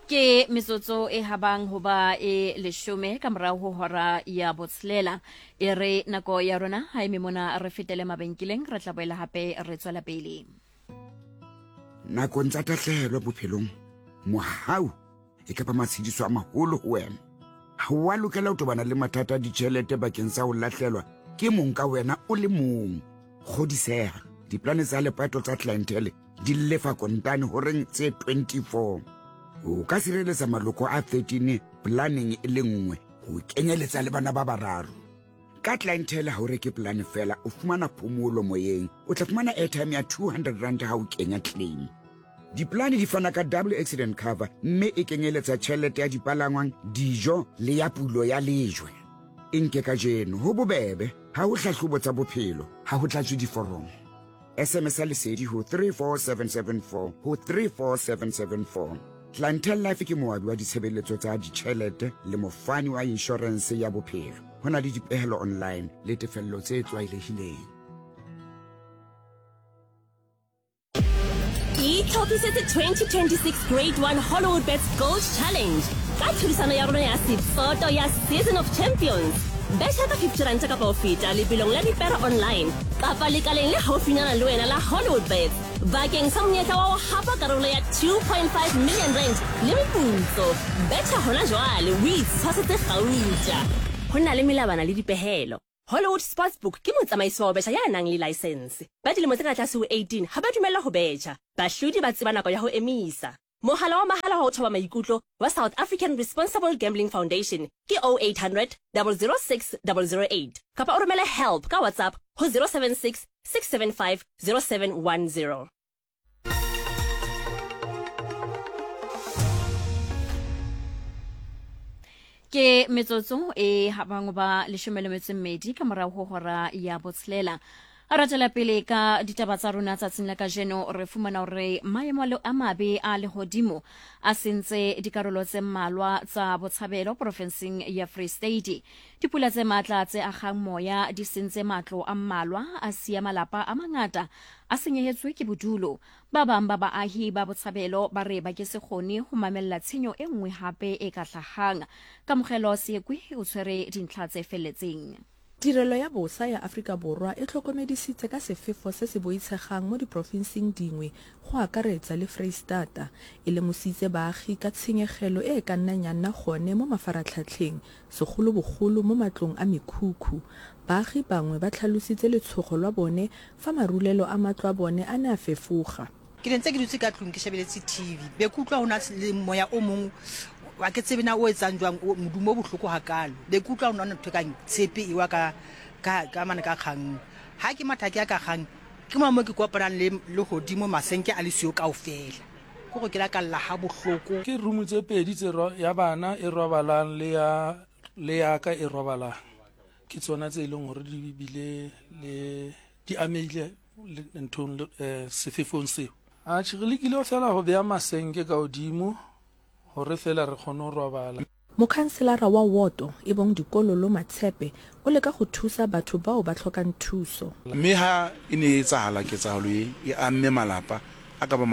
Ke metsotso e habang hoba e leshome ka morao ho hora ya botshelela e re nako ya rona ha eme mona re fetele mabenkeleng re tla boela hape re tswela pele. Nakong tsa tahlehelo bophelong mohau e ka ba matshediso a maholo ho wena. Ha wa lokela ho tobana le mathata a ditjhelete bakeng sa ho lahlelwa ke mong ka wena o le mong. Kgodiseha diplane tsa lepato tsa clientele di lefa kontane horeng tse 24. O ka sireletsa maloko a 13 planning e le nngwe ho kenyeletsa le bana ba bararo. Ka clientele ha o reke plan fela o fumana phomolo moyeng, o tla fumana airtime ya 200 rand ha o kenya claim. Diplane di fana ka double accident cover mme e kenyeletsa tjhelete ya dipalangwang, dijo le ya pulo ya lejwe. Nke ka jeno ho bobebe ha ho hlahlobo tsa bophelo ha ho tlatswe diforomo. SMS lesedi ho 34774 ho 34774. Clientele Life ke moabi wa ditshebeletso tsa ditjhelete le mofani wa insurance ya bophelo. Ho na le dipehelo online le tefello tse tlwaelehileng. Itlhopisetse 2026 Grade 1 Hollywood Bets Gold Challenge. Ka thurisano ya rona ya Siphoto ya Season of Champions. Betjha ka 50 rand ka ho feta lebelong la dipera online. Kapa lekaleng le haufinyana le wena la Hollywood Bets. Bakeng sa monyetla wa ho hapa karolo ya 2.5 million rand le meputso. Betjha hona jwale o itshwasetse gauta. Ho na le melabana le dipehelo. Hollywood Sportsbook ke motsamaisi wa betjha ya nang le license. Ba dilemo tse ka tlase ho 18 ha ba dumella ho betjha. Bahlodi ba tseba nako ya ho emisa. Mohala wa mahala ho thoba maikutlo wa South African Responsible Gambling Foundation ke 0800 006 008. Kapa o romele help ka WhatsApp ho 076 675 0710. Ke metsotso e habang ba leshome le metso e mmedi ka morao ho hora ya botshelela. A ratela pele ka ditaba tsa rona tsatsing la kajeno re fumana hore maemo a mabe a lehodimo a sentse dikarolo tse mmalwa tsa botshabelo profenseng ya Free State. Dipula tse matla tse agang moya di sentse matlo a mmalwa a siya malapa a mangata a senyehetswe ke bodulo. Ba bang ba baahi ba botshabelo ba re ba ke se kgone ho mamella tshenyo e nngwe hape e ka hlahang. Kamogelo Seekwi o tshwere dintlha tse felletseng. Tirelo ya bosa ya Afrika Borwa e tlhokomedisitse ka sefefo se se boitshegang mo diprofinsing dingwe go akaretsa le Freistata e lemositse baagi ka tshenyegelo e ka nnang ya nna gone mo mafaratlhatlheng segolobogolo mo matlong a mekhukhu. Baagi bangwe ba tlhalositse letshogo lwa bone fa marulelo a matlo a bone a ne a fefoga. Ke ntse ke dutse ka tlong ke shebeletse TV be kutlwa hona le moya o mong wa ke tsebena o etsang jwang modumo bohloko hakalo be kutlwa hona ntho ka tshepe e wa ka mana ka kgang ha ke matha ke ka kgang ke mamo ke kopana le hodimo masenke a le sio kaofela go go ke la ka lla ha bohloko ke room tse pedi tse ya bana e robalang le ya ka e robalang ke tsona tse ileng hore di bile le di amile ntong sefefong seo a tshigile ke le fela go bea masenke ka hodimo hore fela re kgone ho robala. Mokhanselara wa Woto e bong Dikololo Matshepe o leka go thusa batho bao ba tlhokang thuso. Mme ha e ne etsahala ketsahalo e amme malapa a ka ba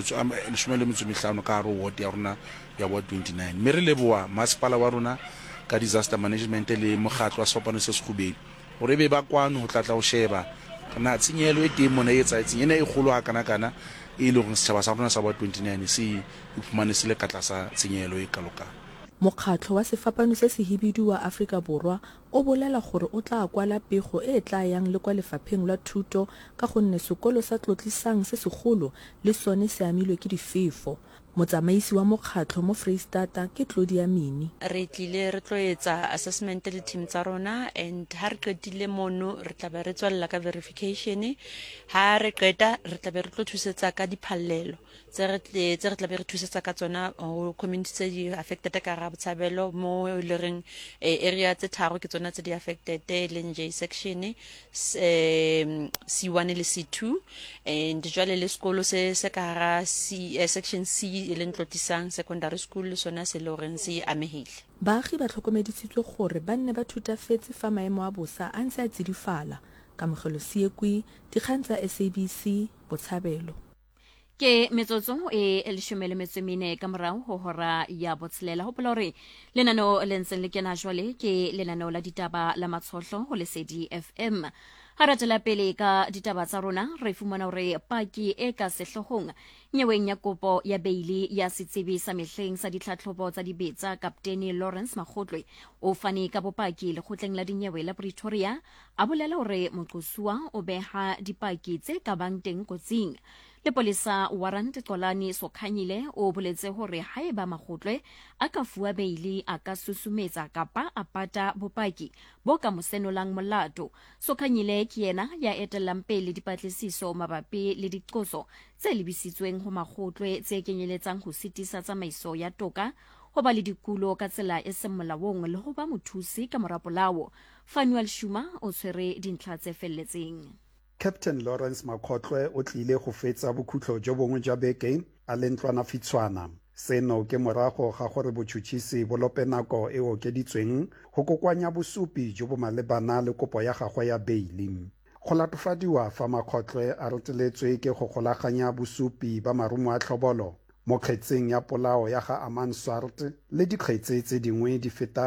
15 ka hare ward ya rona ya ward 29. Mme re leboa masepala wa rona ka disaster management le mokgatlo wa sopane se sekgubedi hore be ba kwano ho tlatla ho sheba na tsinyelo e teng mona e tsaetseng ena e kgolo ha kana e le go setjhaba sa rona sa ward 29 se iphumane se le ka tlasa tsinyelo e kalokang. Mokgatlo wa sefapano se sehibidu wa Afrika Borwa o bolela gore o tla kwala pego e tla yang le kwa lefapheng la thuto ka gonne sekolo sa tlotlisang se segolo le sone se amilwe ke difefo. Motsamaisi wa mokgatlo mo Freistata ke Claudia Mini. Re tlile re tlo etsa assessment le team tsa rona and ha re qetile mono re tla be re tswalla ka verification ha re qeta re tla be re tlo thusetsa ka diphallelo tse re tla be re thusetsa ka tsona ho community tse di affected ka ra botshabelo mo le reng area tse tharo ke tsona tse di affected le J section C1 le C2 and jwale le sekolo se ka ra section C e leng tlotisang secondary school le sona se loreng se amehile. Baagi ba tlhokomedisitswe gore ba nne ba thutafetse fa maemo a bosa a ntse a tsidifala. Kamogelo Seekwi, dikgang tsa SABC Botshabelo. ke metsotso e 14 ka morao ho hora ya botshelela hopola hore lenaneo le ntseng le kena jwale ke lenaneo la ditaba la matshohlo ho Lesedi FM. Ha ratela pele ka ditaba tsa rona re fumana hore paki e ka sehlohong nyeweng ya kopo ya beili ya setsebi sa mehleng sa ditlhatlhobo tsa dibetsa Kapteni Lawrence Makgotlwe o fane ka bopaki lekgotleng la dinyewe la Pretoria a bolela hore moqosuwa o beha dipaki tse ka bang teng kotsing. Lepolesa Warrant Xolani Sokhanyile o boletse hore haeba Makgotlwe a ka fuwa beili a ka susumetsa kapa a pata bopaki bo ka mosenolang molato. Sokhanyile ke yena ya etellang pele dipatlisiso mabapi le diqoso tse lebisitsweng ho Makgotlwe tse kenyeletsang ho sitisa tsamaiso ya toka ho ba le dikulo ka tsela e seng molaong le ho ba mothusi ka mora polao. Fanuel Shuma o tshwere dintlha tse felletseng. Captain Lawrence Makgotlwe o tlile go fetsa bokhutlo jo bongwe jwa beke a le ntlwanafitshwana. Seno ke morago ga gore botšhotšhisi bo lope nako e okeditsweng go kokoanya bosupi jo bo malebana le kopo ya gagwe ya beili. Go latofadiwa fa Makgotlwe a reteletswe ke go golaganya bosupi ba marumo a tlhobolo mo kgetseng ya polao ya ga Aman Swart le dikgetse tse dingwe di feta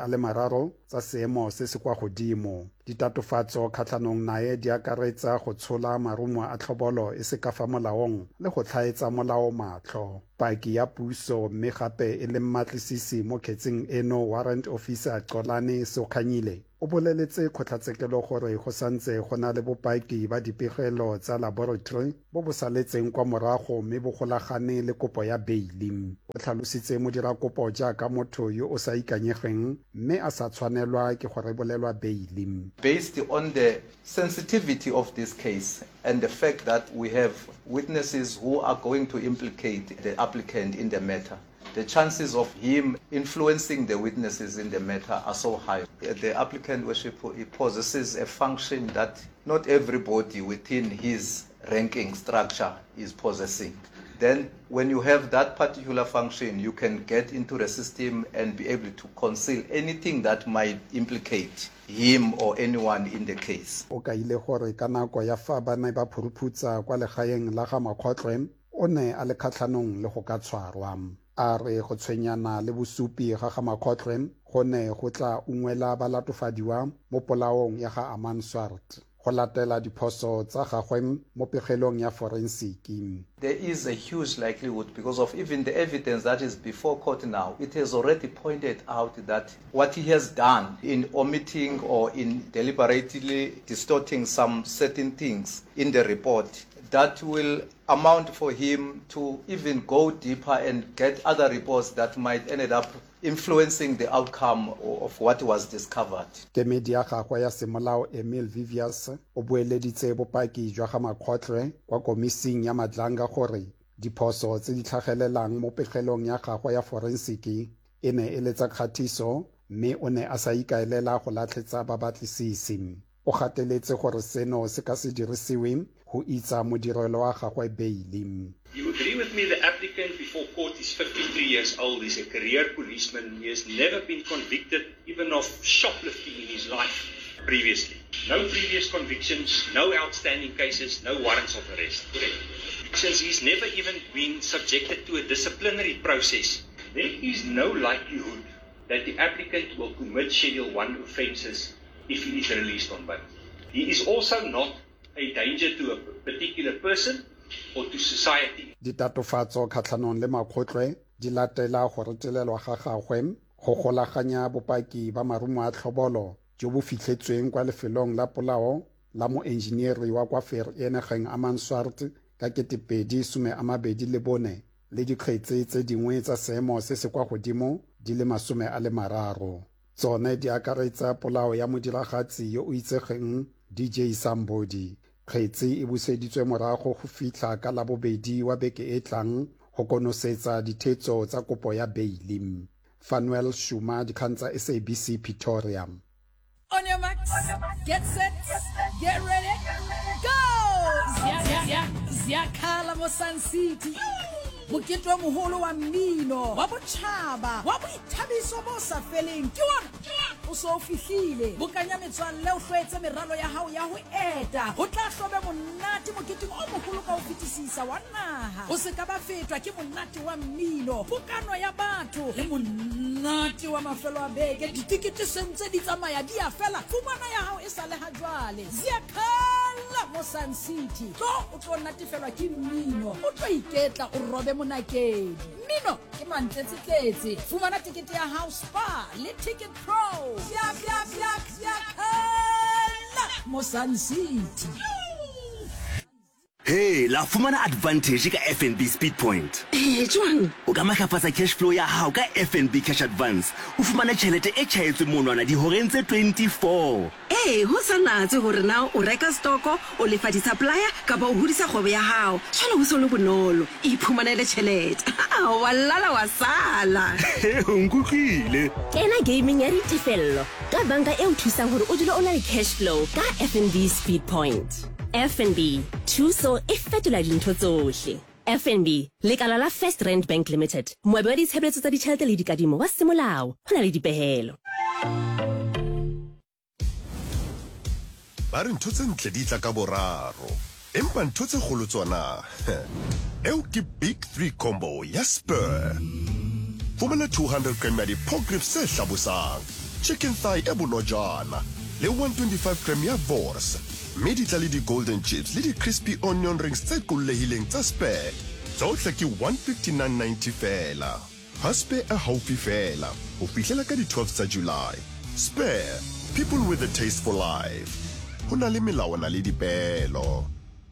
30 tsa seemo se se kwa godimo. Ditatofatso kgatlhanong nae di akaretsa go tshola marumo a tlhobolo e se ka fa molaong le go tlhaetsa molao matlho. Paki ya puso mme gape e le mmatlisisi mo kgetseng eno Warrant Officer Xolani Sokhanyile o boleletse kgotlatshekelo gore go santse go na le bopaki ba dipegelo tsa laboratory bo bo saletseng kwa morago mme bo golagane le kopo ya beili. O tlhalositse modirakopo jaaka motho yo o sa ikanyegeng mme a sa tshwanelwa ke go rebolelwa beili. Based on the sensitivity of this case and the fact that we have witnesses who are going to implicate the applicant in the matter, the chances of him influencing the witnesses in the matter are so high. The applicant possesses a function that not everybody within his ranking structure is possessing. Then when you have that particular function, you can get into the system and be able to conceal anything that might implicate him or anyone in the case. O kaile gore ka nako ya fa ba ne ba phuruputsa kwa legaeng la ga Makgotlwe o ne a le kgatlhanong le go ka tshwarwa. A re go tshwenyana le bosupi ga Makgotlwe go ne go tla ungwela balatofadiwa mo polaong ya ga Aman Swart go latela diphoso tsa gagwe mo pegelong ya forensic. There is a huge likelihood because of even the evidence that is before court now. It has already pointed out that what he has done in omitting or in deliberately distorting some certain things in the report, that will amount for him to even go deeper and get other reports that might end up influencing the outcome of what was discovered. Kemedi ya gagwe ya semolao Emil Vivius o boeleditse bopaki jwa ga Makgotlwe kwa komising ya Madlanga gore diphoso tse di tlhagelelang mo pegelong ya gagwe ya forensic e ne e le tsa kgatiso mme o ne a sa ikaelela go latlhetsa babatlisisi. O gateletse gore seno se ka se dirisiwe go itsa modirelo wa gagwe beili. You agree with me the applicant before court is 53 years old, he's a career policeman, he has never been convicted even of shoplifting in his life previously. No previous convictions, no outstanding cases, no warrants of arrest. Correct. Since he's never even been subjected to a disciplinary process, there is no likelihood that the applicant will commit Schedule 1 offences if he is released on bail. He is also not a danger to a particular person or to society. Ditatofatso kgatlhanong le Makgotlwe di latela go retelelwa ga gagwe go golaganya bopaki ba marumo a tlhobolo jo bo fitlhetsweng kwa lefelong la polao la mo engineeri wa kwa Vereeniging Aman Swart ka 2024 le dikgetse tse dingwe tsa seemo se se kwa godimo di le 30. Tsone di akaretsa polao ya modiragatsi yo o itsegeng DJ Sambodi. Kgetsi e buseditswe morago go fitlha ka labobedi wa beke e tlang go konosetsa dithetso tsa kopo ya beili. Fanuel Shuma, dikgang tsa SABC Pretoria. On your marks, get set, get ready, go! Ziyakhala mo Sun City. Mokete wa moholo wa mmino wa botjhaba wa boithabiso bo sa feleng ke wa o so fihlile bokanya metswalle o hlwetse meralo ya hao ya ho eta ho tla hlobe monate moketeng o moholo ka ho fetisisa wa naha o se ka ba fetwa ke monate wa mmino bokano ya batho le monate wa mafelo a beke ditikete sentse di tsamaya di a fela fumana ya hao e sa le ha jwale Ziakala mo Sun City o tlo natefelwa ke mmino o tlo iketla o robe monakedi mmino ke mantletse fumana tikete ya house spa le ticket pro Ziakala mo Sun City. Hey, la fumana advantage ka FNB Speed Point. Jwang O ka matlafatsa cash flow ya hao ka FNB Cash Advance. O fumana tjhelete e tjhaetswe monwana dihoreng tse 24. ho sanatse hore na o reka stoko o lefa di supplier ka ba o hodisa kgwebo ya hao. Tshwana ho solo bonolo. Iphumanele tjhelete. Wallala wa sala. O nkutlile. Kena gaming ya ditefello ka banka e o thusang hore o dule o na le cash flow ka FNB Speed Point. FNB thuso e fetola dintho tsohle. FNB lekala la First Rand Bank Limited moabi wa ditshebeletso tsa ditjhelete le dikadimo wa semolao ho na le dipehelo. Ba re ntho tse ntle di tla ka boraro empa ntho tse kgolo tsona eo ke Big 3 combo ya Spur. Fumana 200 gram ya di-pork ribs tse hlabosang, chicken thigh e bonojana le 125 gram ya Vors, mme di tla le di-golden chips le di-crispy onion rings tse qollehileng tsa Spur. Tsohle ke 159.90 fela. Ha Spur e haufi fela ho fihlela ka di-12 tsa July. Spur, people with a taste for life. Ho na le melawana le dipehelo.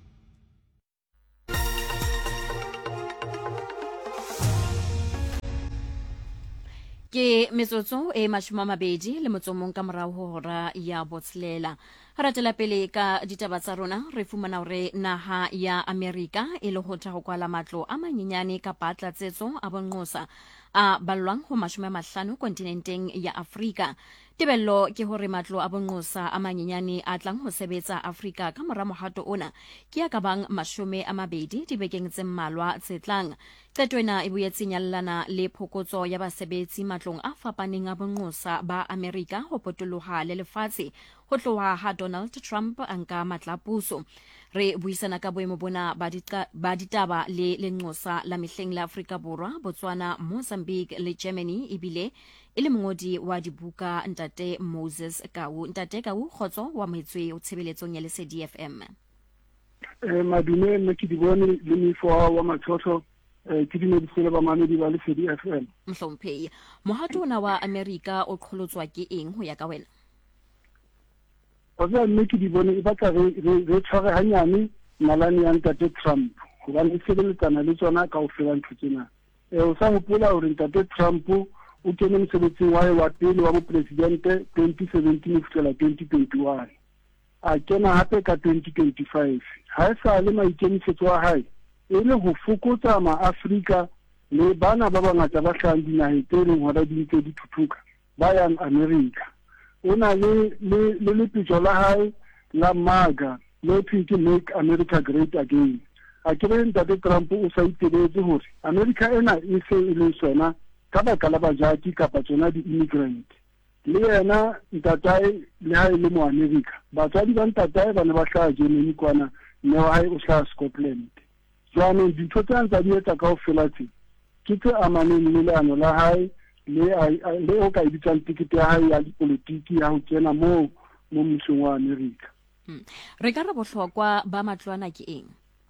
Ke metsotso e mashomamabedi le motsomong ka morao ho hora ya botslela. Ratela pele ka ditaba tsa rona re fumana hore naha ya Amerika e le ho tla ho kwala matlo a manyenyane ka patlatsetso a bonqosa a ballwang ho 50 kontinenteng ya Afrika. Tebello ke hore matlo a bonqosa a manyenyane a tlang ho sebetsa Afrika ka mora mohato ona ke ya ka bang 20 dibekeng tse mmalwa tse tlang. Qeto ena e boetse nyallana le phokotso ya basebetsi matlong a fapaneng a bonqosa ba Amerika ho potoloha le lefatshe ho tloha ha Donald Trump a nka matla puso. Re buisana ka boemo bona ba ditaba le lenqosa la mehleng la Afrika Borwa, Botswana, Mozambique le Germany ebile e le mongodi wa dibuka Ntate Moses Kau. Ntate Kau, khotso wa moetswe o tshebeletsong ya Lesedi FM. Madume nna ke di bone le mefo wa matlotlo ke di medisele ba mamedi ba Lesedi FM. Mhlomphei, mohato ona wa Amerika o qholotswa ke eng ho ya ka wena? Oza nne ke di bone e batla re tshware hanyane nalane ya Ntate Trump hobane e sebeletsana le tsona ka ho fela ntho tsena. O sa hopola hore Ntate Trump o kene mosebetsing wa hae wa pele wa bopresidente 2017 fihlela 2021. A kena hape ka 2025. Ha e sa le maikemisetso a hae e le ho fokotsa ma-Afrika le bana ba bangata ba hlahang dinaheng tse leng hore di ntse di thuthuka ba yang Amerika. Ona le lepitso la hae la MAGA le ke Make America Great Again. A kere Ntate Trump o sa itebetse hore Amerika ena e se e le sona ka baka la bajaki kapa tsona di-immigrant. Le yena ntatae le hae le mo Amerika. Batswadi ba ntatae ba ne ba hlaha Germany kwana, mme wa hae o hlaha Scotland. Jwanong dintho tse ntse di etsa kaofela tse ke tse amaneng le leano la hae le o ka ibitsang tikete ya hae ya dipolitiki ya ho kena mo mmusong wa Amerika. Re ka re bohlokwa ba matlwana ke eng?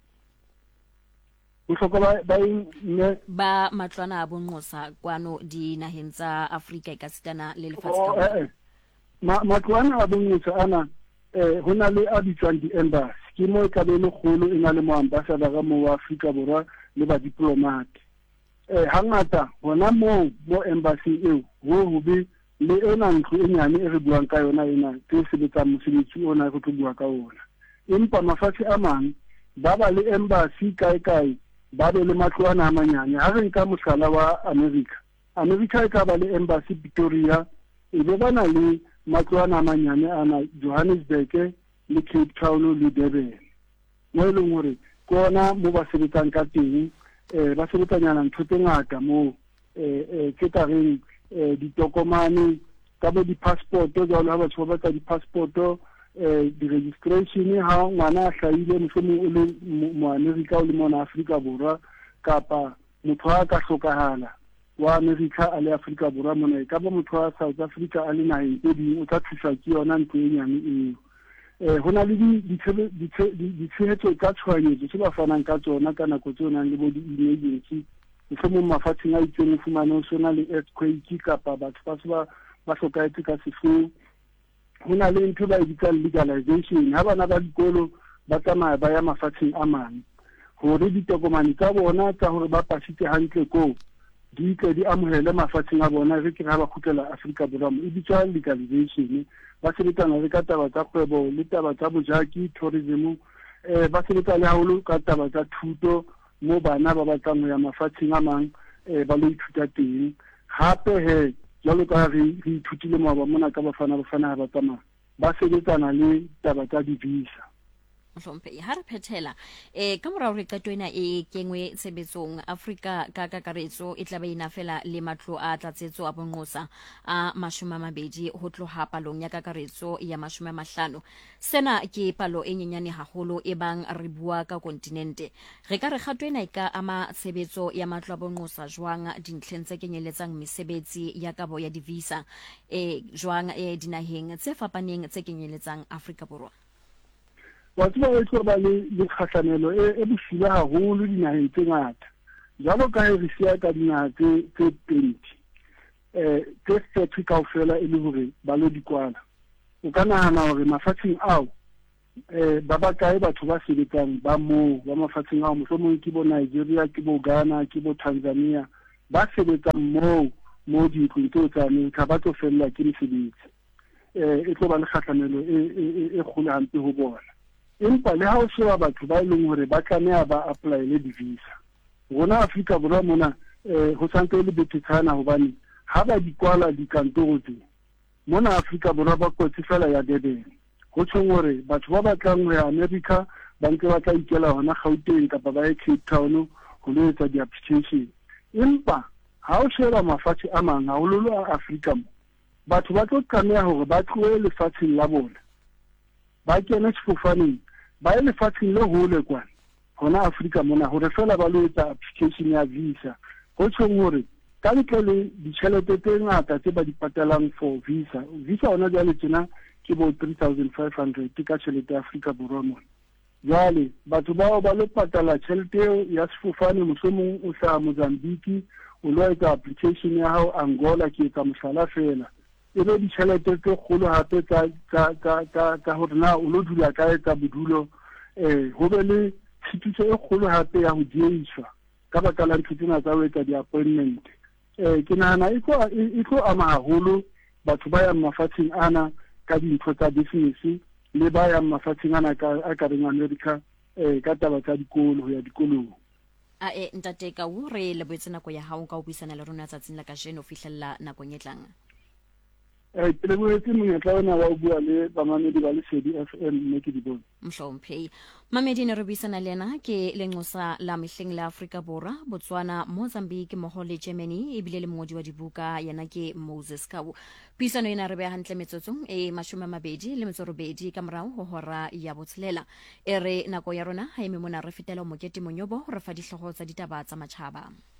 Bohlokwa ba matlwana a bonqosa kwano dinaheng tsa Afrika e ka sitana le lefatshe ka matlwana a bonqosa ana ho na le a bitswang di-embassy ke mo ka le kgolo e na le moambassador mo wa Afrika Borwa le ba diplomate. Hangata hona mo embassy eo ho be le ena ntlo e nyane e re buang ka yona ena tse sebetsang mosebetsi ona re tlo bua ka ona. Empa mafatshe a mang ba ba le embassy kae ba be le matlwana a manyane. Ha re nka mohlala wa America e ka ba le embassy Pretoria e be ba na le matlwana a manyane ana Johannesburg le Cape Town le Durban. Mo e leng hore kona mo ba sebetsang ka teng ba sebetsanyana ntho tse ngata mo ke tareng ditokomane ka bo di-passporto jalo ha batho ba batla di-passporto di-registration ha ngwana a hlahile mohlomong o le mo-America o le mona Afrika Borwa kapa motho a ka hlokahala wa America a le Afrika Borwa mona ka ba motho wa South Africa a le naheng tse ding o tla thusa ke yona ntho e nyane eo ho na le ditshehetso tsa tshohanyetso tse ba fanang ka tsona ka nako tse nang le bo di-emergency mohlomong mafatsheng a itseng o fumane ho sona le earthquake kapa batho ba hlokahetse ka sefuo ho na le ntho ba e bitsang legalization ha bana ba dikolo ba tsamaya ba ya mafatsheng a mang hore ditokomane tsa bona tsa hore ba pasitse hantle ko di tle di amohele mafatsheng a bona re ke ha ba kgutlela Afrika Borwa e bitswa legalization ba sebetsana le ka taba tsa kgwebo le taba tsa bojaki tourism ba sebetsa le haholo ka taba tsa thuto mo bana ba batlang ho ya mafatsheng a mang ba lo ithuta teng hape he jalo ka re ithutile mo mona ka bafana ha ba tsamaya ba sebetsana le taba tsa di-visa Mhlompe ha re phethela ka morao re qeto ena e kengwe tshebetsong Afrika ka kakaretso e tla ba ina fela le matlo a tlatsetso a bonqosa a 20 ho tloha palong ya kakaretso ya 50. Sena ke palo e nyenyane haholo e bang re bua ka kontinente re ka re kgato ena e ka ama tshebetso ya matlo a bonqosa jwang dintlheng tse kenyeletsang mesebetsi ya kabo ya di-visa jwang dinaheng tse fapaneng tse kenyeletsang Afrika Borwa. Batho ba itse ba le kgahlanelo e bosula haholo dinaheng tse ngata jalo ka re sia ka dinaha tse 20 ke 30 kaofela e le hore ba lo dikwala o ka nahana hore mafatsheng ao ba ba kae batho ba sebetsang ba mo ba mafatsheng ao mohlomong ke bo Nigeria ke bo Ghana ke bo Tanzania ba sebetsang mo dintlo tsa Amerika ba tlo fella ke mesebetsi e tlo ba le kgahlanelo e kgolo hampe ho bona empa le ha o sheba batho ba ileng hore ba tlameha ba apply le di-visa rona Afrika Borwa mona ho santse le betetsana hobane ha ba dikwala dikantoro tse mona Afrika Borwa ba kotsi fela ya Durban ho tshwong hore batho ba batlang ho ya America ba ntse ba tla ikela hona Gauteng kapa ba ya Cape Town ho lo etsa di-application empa ha o sheba mafatshe a mang haholo a Afrika mo batho ba tlo tlameha hore ba tlohe lefatsheng la bona ba kena sefofaneng ba ile lefatsheng le hole kwana hona Afrika mona hore fela ba lo etsa application ya visa ho tshwong hore ka ntle le ditjhelete tse ngata tse ba di patalang for visa ona jwale tsena ke bo 3500 ka tjhelete ya Afrika Borwa mona jwale batho bao ba lo patala tjhelete ya sefofane mohlomong o sa Mozambique o lo etsa application ya hao Angola ke etsa mohlala fela e be ditjhelete tse kgolo hape tsa hore na o lo dula kae tsa bodulo ho be le tshitiso e kgolo hape ya ho diehiswa ka baka la ntho tsena tsa ho etsa di-appointment ke nahana e tlo ama haholo batho ba yang mafatsheng ana ka dintho tsa business le ba yang mafatsheng ana a ka reng America ka taba tsa dikolo ho ya dikolong ntate ka o re le boetse nako ya hao ka o buisana le rona tsatsing la kajeno fihlella nakong e tlang ke le boetse monyetla ona wa o bua le bamamedi ba Lesedi FM mme ke di bone Mhlompe mamedi ne re buisana le yena ke lenqosa la mehleng la Afrika Borwa Botswana Mozambique moho le Germany e bile le mongodi wa dibuka yena ke Moses Kabu buisano ena re be hantle metsotsong e 28 ka morao ho hora ya botshelela e re nako ya rona ha eme mona re fetela mokete monyobo re fa dihlogo tsa ditaba tsa matjhaba